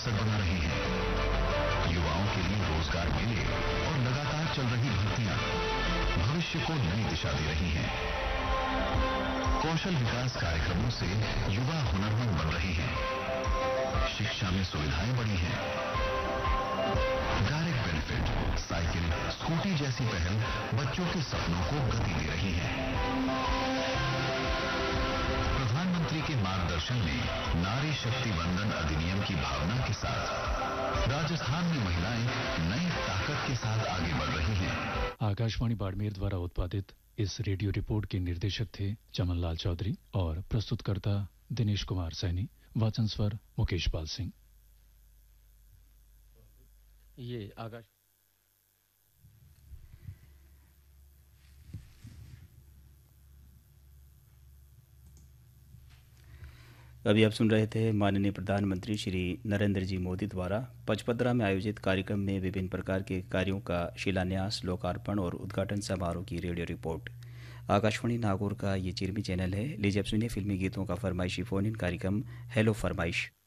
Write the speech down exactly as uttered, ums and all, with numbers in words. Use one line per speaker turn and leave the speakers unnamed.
सियासत बना रहे हैं। युवाओं के लिए रोजगार मेले और लगातार चल रही भर्तियां भविष्य को नई दिशा दे रही हैं। कौशल विकास कार्यक्रमों से युवा हुनरमंद बन रहे हैं। शिक्षा में सुविधाएं बढ़ी हैं। डायरेक्ट बेनिफिट, साइकिल, स्कूटी जैसी पहल बच्चों के सपनों को गति दे रही है। प्रधानमंत्री के मार्गदर्शन में नारी शक्ति वंदन अधिनियम की भावना के साथ राजस्थान में महिलाएं नई ताकत के साथ आगे बढ़ रही हैं।
आकाशवाणी बाड़मेर द्वारा उत्पादित इस रेडियो रिपोर्ट के निर्देशक थे चमनलाल चौधरी और प्रस्तुतकर्ता दिनेश कुमार सैनी। वाचन स्वर मुकेश पाल सिंह।
ये आकाश
अभी आप सुन रहे थे माननीय प्रधानमंत्री श्री नरेंद्र जी मोदी द्वारा पचपदरा में आयोजित कार्यक्रम में विभिन्न प्रकार के कार्यों का शिलान्यास, लोकार्पण और उद्घाटन समारोह की रेडियो रिपोर्ट। आकाशवाणी नागौर का ये चिरमी चैनल है। लीजिए अब सुनिए फिल्मी गीतों का फरमाइशी फोन इन कार्यक्रम हेलो फरमाइश।